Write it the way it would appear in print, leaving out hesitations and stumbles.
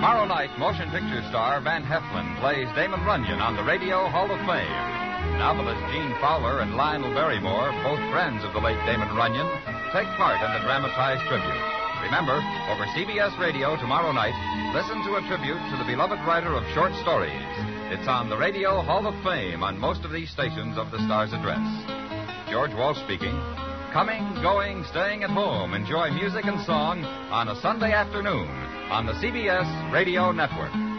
Tomorrow night, motion picture star Van Heflin plays Damon Runyon on the Radio Hall of Fame. Novelists Gene Fowler and Lionel Barrymore, both friends of the late Damon Runyon, take part in the dramatized tribute. Remember, over CBS Radio tomorrow night, listen to a tribute to the beloved writer of short stories. It's on the Radio Hall of Fame on most of these stations of the Star's address. George Walsh speaking. Coming, going, staying at home. Enjoy music and song on a Sunday afternoon on the CBS Radio Network.